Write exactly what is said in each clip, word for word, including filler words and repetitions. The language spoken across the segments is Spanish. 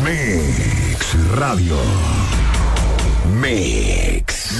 Mix Radio. Mix,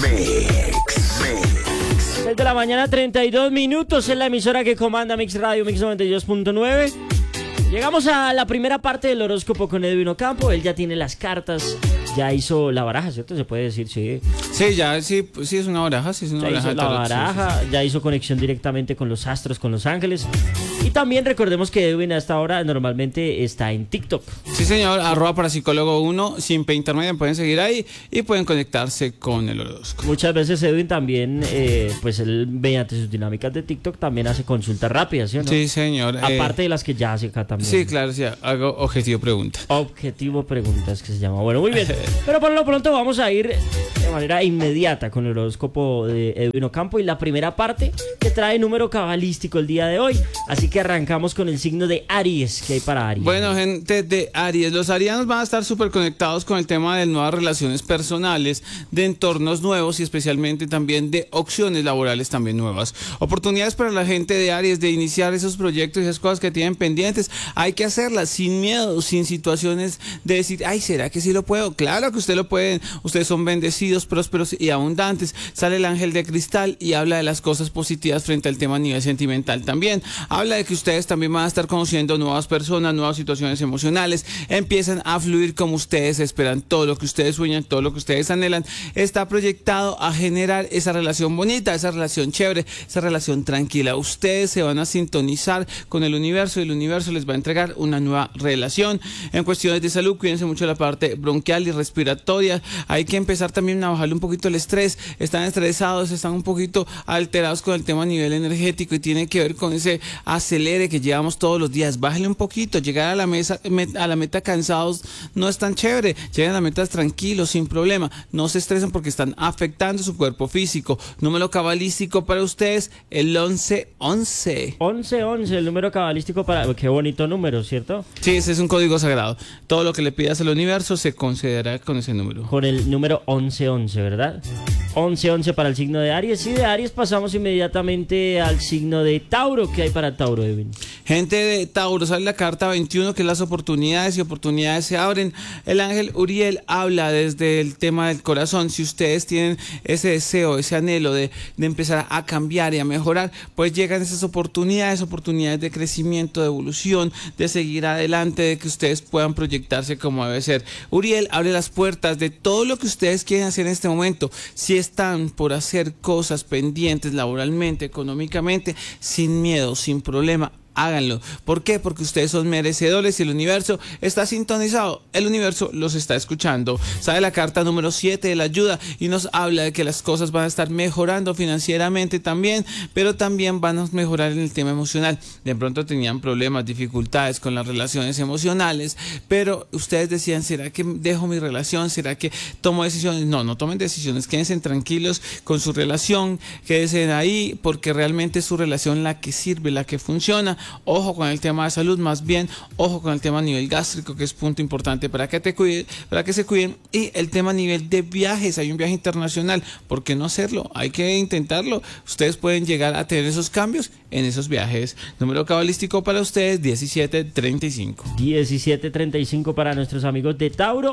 Mix, Mix. Desde la mañana, treinta y dos minutos, en la emisora que comanda Mix Radio, Mix noventa y dos punto nueve. Llegamos a la primera parte del horóscopo con Edwin Ocampo. Él ya tiene las cartas, ya hizo la baraja, ¿cierto? Se puede decir, sí. Sí, ya, sí, sí es una baraja, sí es una ya baraja. hizo la baraja, ya hizo conexión directamente con los astros, con los ángeles. Y también recordemos que Edwin a esta hora normalmente está en TikTok. Sí, señor, arroba parapsicólogo uno, sin P intermedia, pueden seguir ahí y pueden conectarse con el horóscopo. Muchas veces Edwin también, eh, pues él mediante sus dinámicas de TikTok también hace consultas rápidas, ¿sí o no? Sí, señor. Aparte eh, de las que ya hace acá también. Sí, claro, sí, hago objetivo pregunta. Objetivo preguntas que se llama. Bueno, muy bien. Pero por lo pronto vamos a ir de manera inmediata con el horóscopo de Edwin Ocampo y la primera parte que trae número cabalístico el día de hoy. Así que arrancamos con el signo de Aries. ¿Qué hay para Aries? Bueno, gente de Aries, los arianos van a estar súper conectados con el tema de nuevas relaciones personales, de entornos nuevos y especialmente también de opciones laborales también nuevas. Oportunidades para la gente de Aries de iniciar esos proyectos y esas cosas que tienen pendientes. Hay que hacerlas sin miedo, sin situaciones de decir, ay, ¿será que sí lo puedo? Claro que usted lo puede. Ustedes son bendecidos, prósperos y abundantes. Sale el ángel de cristal y habla de las cosas positivas frente al tema a nivel sentimental también. Habla de que ustedes también van a estar conociendo nuevas personas, nuevas situaciones emocionales. Empiezan a fluir como ustedes esperan. Todo lo que ustedes sueñan, todo lo que ustedes anhelan, está proyectado a generar esa relación bonita, esa relación chévere, esa relación tranquila. Ustedes se van a sintonizar con el universo y el universo les va a entregar una nueva relación. En cuestiones de salud, cuídense mucho de la parte bronquial y respiratoria. Hay que empezar también a bajarle un poquito el estrés. Están estresados, están un poquito alterados con el tema a nivel energético y tiene que ver con ese acelere que llevamos todos los días. Bájale un poquito. Llegar a la mesa, a la meta cansados no es tan chévere. Lleguen a la meta tranquilos, sin problema. No se estresen porque están afectando su cuerpo físico. Número cabalístico para ustedes, el once once. once once, el número cabalístico para... Qué bonito número, ¿cierto? Sí, ese es un código sagrado. Todo lo que le pidas al universo se concederá con ese número. Con el número once once, ¿verdad? once once para el signo de Aries. Y de Aries pasamos inmediatamente al signo de Tauro. ¿Qué hay para Tauro, Edwin? Gente de Tauro, sale la carta veintiuno, que es las oportunidades, y oportunidades se abren. El ángel Uriel habla desde el tema del corazón. Si ustedes tienen ese deseo, ese anhelo de, de empezar a cambiar y a mejorar, pues llegan esas oportunidades, oportunidades de crecimiento, de evolución, de seguir adelante, de que ustedes puedan proyectarse como debe ser. Uriel abre las puertas de todo lo que ustedes quieren hacer en este momento. Si están por hacer cosas pendientes laboralmente, económicamente, sin miedo, sin problema, háganlo. ¿Por qué? Porque ustedes son merecedores y el universo está sintonizado. El universo los está escuchando. Sale la carta número siete de la ayuda y nos habla de que las cosas van a estar mejorando financieramente también, pero también van a mejorar en el tema emocional. De pronto tenían problemas, dificultades con las relaciones emocionales, pero ustedes decían, ¿será que dejo mi relación? ¿Será que tomo decisiones? No, no tomen decisiones. Quédense tranquilos con su relación, quédense ahí porque realmente es su relación la que sirve, la que funciona. Ojo con el tema de salud, más bien ojo con el tema a nivel gástrico, que es punto importante para que te cuiden, para que se cuiden. Y el tema a nivel de viajes, hay un viaje internacional, ¿por qué no hacerlo? Hay que intentarlo. Ustedes pueden llegar a tener esos cambios en esos viajes. Número cabalístico para ustedes, diecisiete treinta y cinco. diecisiete treinta y cinco para nuestros amigos de Tauro.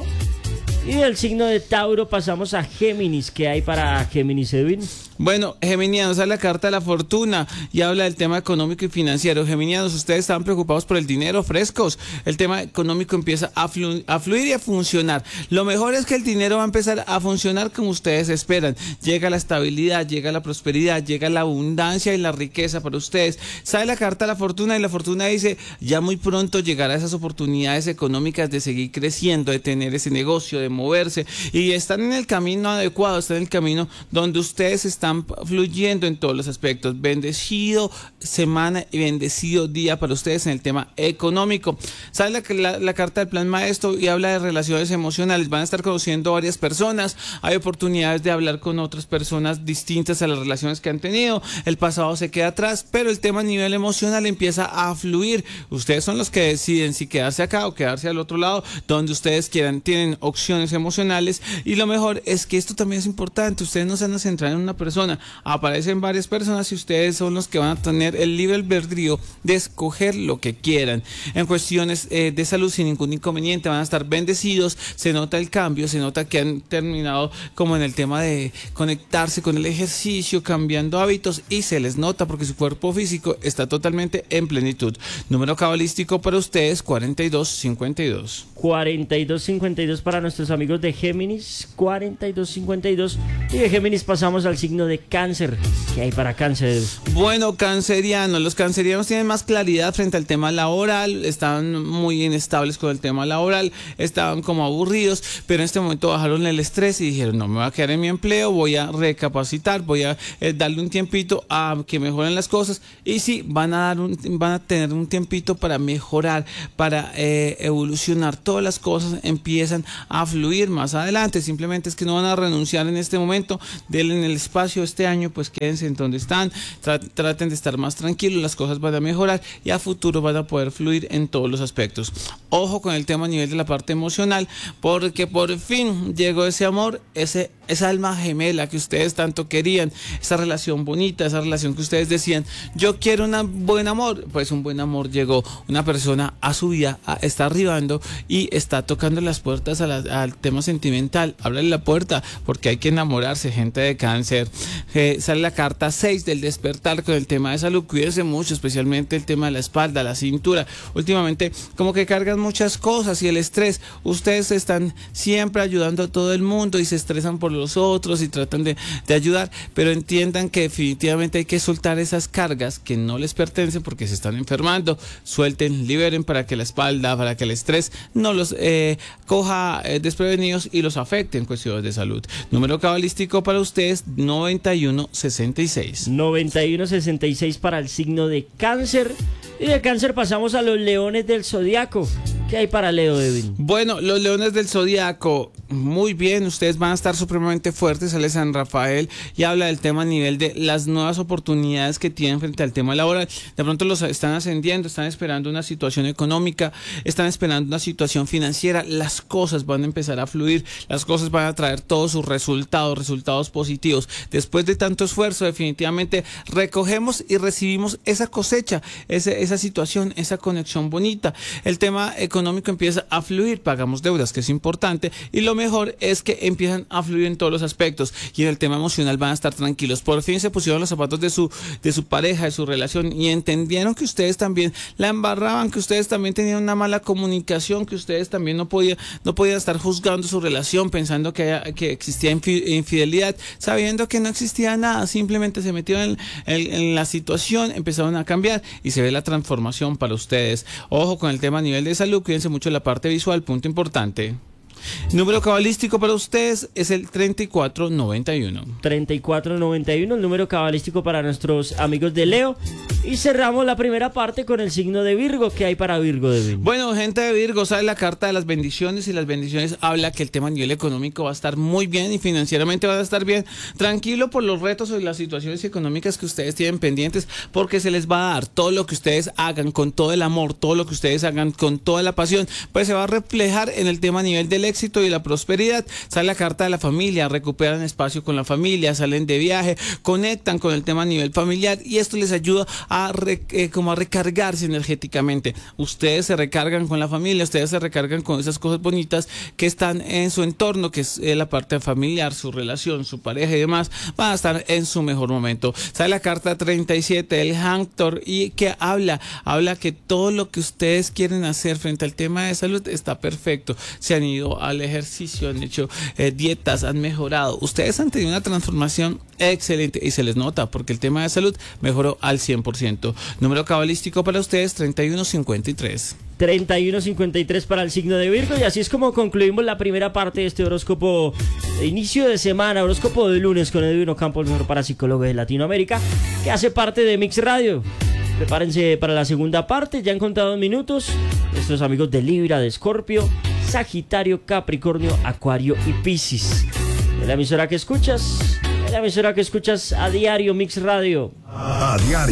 Y del signo de Tauro pasamos a Géminis. ¿Qué hay para Géminis, Edwin? Bueno, geminianos, sale la carta de la fortuna y habla del tema económico y financiero. Geminianos, ustedes están preocupados por el dinero, frescos. El tema económico empieza a, flu a fluir y a funcionar. Lo mejor es que el dinero va a empezar a funcionar como ustedes esperan. Llega la estabilidad, llega la prosperidad, llega la abundancia y la riqueza para ustedes. Sale la carta de la fortuna y la fortuna dice, ya muy pronto llegará esas oportunidades económicas de seguir creciendo, de tener ese negocio, de moverse, y están en el camino adecuado, están en el camino donde ustedes están fluyendo en todos los aspectos. Bendecido semana y bendecido día para ustedes en el tema económico. Sale la, la, la carta del plan maestro y habla de relaciones emocionales. Van a estar conociendo a varias personas, hay oportunidades de hablar con otras personas distintas a las relaciones que han tenido. El pasado se queda atrás, pero el tema a nivel emocional empieza a fluir. Ustedes son los que deciden si quedarse acá o quedarse al otro lado, donde ustedes quieran. Tienen opciones cuestiones emocionales, y lo mejor es que esto también es importante, ustedes no se van a centrar en una persona, aparecen varias personas y ustedes son los que van a tener el libre albedrío de escoger lo que quieran. En cuestiones eh, de salud, sin ningún inconveniente, van a estar bendecidos, se nota el cambio, se nota que han terminado como en el tema de conectarse con el ejercicio, cambiando hábitos, y se les nota porque su cuerpo físico está totalmente en plenitud. Número cabalístico para ustedes, cuarenta y dos cincuenta y dos. cuarenta y dos cincuenta y dos para nuestros amigos de Géminis, cuarenta y dos cincuenta y dos. Y de Géminis pasamos al signo de Cáncer. ¿Qué hay para Cáncer? Bueno, cancerianos, los cancerianos tienen más claridad frente al tema laboral, estaban muy inestables con el tema laboral, estaban como aburridos, pero en este momento bajaron el estrés y dijeron, no me voy a quedar en mi empleo, voy a recapacitar, voy a eh, darle un tiempito a que mejoren las cosas, y sí, van a dar un, van a tener un tiempito para mejorar, para eh, evolucionar. Todas las cosas empiezan a fluir más adelante, simplemente es que no van a renunciar en este momento, denle en el espacio este año, pues quédense en donde están, tra traten de estar más tranquilos, las cosas van a mejorar y a futuro van a poder fluir en todos los aspectos. Ojo con el tema a nivel de la parte emocional, porque por fin llegó ese amor, ese, esa alma gemela que ustedes tanto querían, esa relación bonita, esa relación que ustedes decían, yo quiero un buen amor. Pues un buen amor llegó, una persona a su vida, a, está arribando y está tocando las puertas a la, al tema sentimental. Ábrale la puerta porque hay que enamorarse, gente de Cáncer. Eh, sale la carta seis del despertar con el tema de salud. Cuídense mucho, especialmente el tema de la espalda, la cintura. Últimamente como que cargan muchas cosas y el estrés. Ustedes están siempre ayudando a todo el mundo y se estresan por los otros y tratan de, de ayudar, pero entiendan que definitivamente hay que soltar esas cargas que no les pertenecen porque se están enfermando. Suelten, liberen para que la espalda, para que el estrés no los eh, coja eh, desprevenidos y los afecte en cuestiones de salud. Número cabalístico para ustedes, noventa y uno sesenta y seis. noventa y uno sesenta y seis para el signo de Cáncer. Y de Cáncer pasamos a los leones del zodiaco. ¿Qué hay para Leo, Edwin? Bueno, los leones del zodiaco, muy bien, ustedes van a estar supremamente fuertes. Sale San Rafael y habla del tema a nivel de las nuevas oportunidades que tienen frente al tema laboral. De pronto los están ascendiendo, están esperando una situación económica, están esperando una situación financiera. Las cosas van a empezar a fluir, las cosas van a traer todos sus resultados, resultados positivos. Después de tanto esfuerzo, definitivamente recogemos y recibimos esa cosecha, ese, esa situación, esa conexión bonita. El tema económico empieza a fluir, pagamos deudas, que es importante, y lo mejor es que empiezan a fluir en todos los aspectos. Y en el tema emocional van a estar tranquilos. Por fin se pusieron los zapatos de su, de su pareja, de su relación, y entendieron que ustedes también la embarraban, que ustedes también tenían una mala comunicación, que ustedes también no podían, no podían estar juzgando su relación, pensando que, que existía infidelidad, sabiendo que no existía nada. Simplemente se metieron en, en, en la situación, empezaron a cambiar y se ve la transformación para ustedes. Ojo con el tema a nivel de salud, cuídense mucho de la parte visual, punto importante. Número cabalístico para ustedes es el treinta y cuatro noventa y uno. treinta y cuatro noventa y uno, el número cabalístico para nuestros amigos de Leo. Y cerramos la primera parte con el signo de Virgo. ¿Qué hay para Virgo, de Bueno, gente de Virgo, sale la carta de las bendiciones, y las bendiciones habla que el tema a nivel económico va a estar muy bien y financieramente va a estar bien. Tranquilo por los retos y las situaciones económicas que ustedes tienen pendientes, porque se les va a dar todo lo que ustedes hagan con todo el amor, todo lo que ustedes hagan con toda la pasión, pues se va a reflejar en el tema a nivel del éxito y la prosperidad. Sale la carta de la familia, recuperan espacio con la familia, salen de viaje, conectan con el tema a nivel familiar, y esto les ayuda a re, eh, como a recargarse energéticamente. Ustedes se recargan con la familia, ustedes se recargan con esas cosas bonitas que están en su entorno, que es eh, la parte familiar, su relación, su pareja y demás, van a estar en su mejor momento. Sale la carta treinta y siete, el Hanctor, y que habla, habla que todo lo que ustedes quieren hacer frente al tema de salud está perfecto. Se han ido al ejercicio, han hecho eh, dietas, han mejorado. Ustedes han tenido una transformación excelente y se les nota porque el tema de salud mejoró al cien por ciento. Número cabalístico para ustedes, treinta y uno cincuenta y tres. treinta y uno cincuenta y tres para el signo de Virgo. Y así es como concluimos la primera parte de este horóscopo de inicio de semana, horóscopo de lunes con Edwin Ocampo, el mejor parapsicólogo de Latinoamérica, que hace parte de Mix Radio. Prepárense para la segunda parte, ya han contado minutos. Nuestros amigos de Libra, de Escorpio, Sagitario, Capricornio, Acuario y Piscis. De la emisora que escuchas, de la emisora que escuchas a diario, Mix Radio. A diario.